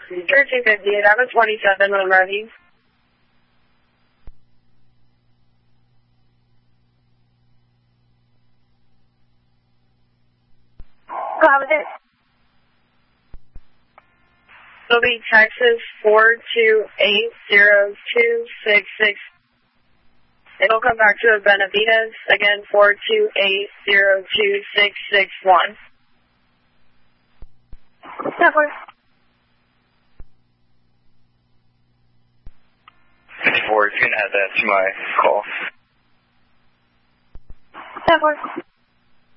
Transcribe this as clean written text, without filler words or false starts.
1358, I have a 27 when I'm ready. What was it? It'll be Texas 4280266. It'll come back to Benavides, again 428026661. Network. 54, you can add that to my call. Network.